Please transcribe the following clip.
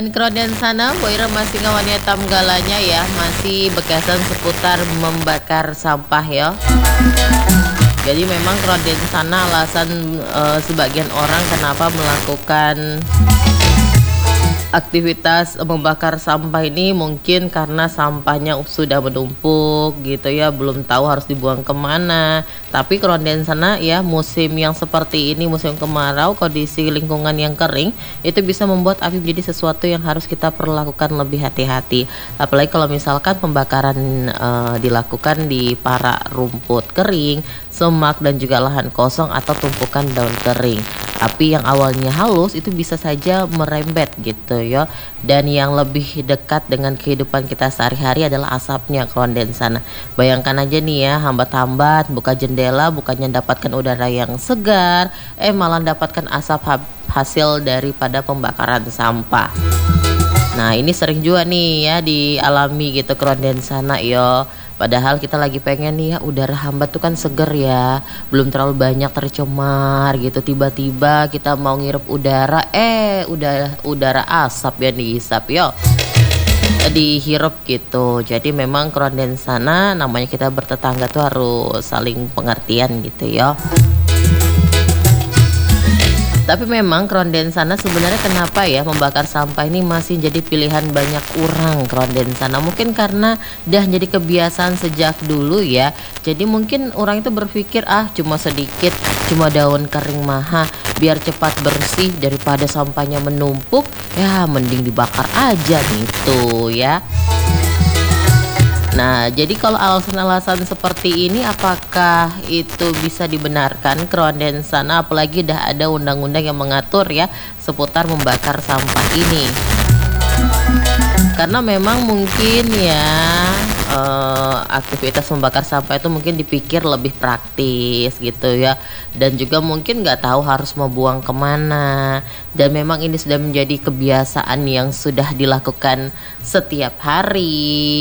Keroden sana, Boira masih ngawanya tamgalanya ya, masih bekesan seputar membakar sampah ya. Jadi memang keroden sana alasan sebagian orang kenapa melakukan aktivitas membakar sampah ini mungkin karena sampahnya sudah menumpuk gitu ya, belum tahu harus dibuang kemana. Tapi keronden sana ya, musim yang seperti ini, musim kemarau, kondisi lingkungan yang kering, itu bisa membuat api menjadi sesuatu yang harus kita perlakukan lebih hati-hati. Apalagi kalau misalkan pembakaran dilakukan di parak rumput kering, semak, dan juga lahan kosong atau tumpukan daun kering. Api yang awalnya halus itu bisa saja merembet gitu ya. Dan yang lebih dekat dengan kehidupan kita sehari-hari adalah asapnya keronden sana. Bayangkan aja nih ya, hambat-hambat buka jendela, bukannya dapatkan udara yang segar, malah dapatkan asap hasil daripada pembakaran sampah. Nah ini sering juga nih ya dialami gitu keronden sana yo. Padahal kita lagi pengen nih ya, udara hambat tuh kan seger ya, belum terlalu banyak tercemar gitu. Tiba-tiba kita mau ngirup udara, udara asap ya dihisap yo, dihirup gitu. Jadi memang keronden sana namanya kita bertetangga tuh harus saling pengertian gitu ya. Tapi memang keronden sana sebenarnya kenapa ya membakar sampah ini masih jadi pilihan banyak orang keronden sana. Mungkin karena dah jadi kebiasaan sejak dulu ya. Jadi mungkin orang itu berpikir cuma sedikit, cuma daun kering maha, biar cepat bersih daripada sampahnya menumpuk, ya mending dibakar aja gitu ya. Nah, jadi kalau alasan-alasan seperti ini apakah itu bisa dibenarkan keronden sana, apalagi dah ada undang-undang yang mengatur ya seputar membakar sampah ini. Karena memang mungkin ya aktivitas membakar sampah itu mungkin dipikir lebih praktis gitu ya, dan juga mungkin nggak tahu harus mau buang kemana, dan memang ini sudah menjadi kebiasaan yang sudah dilakukan setiap hari.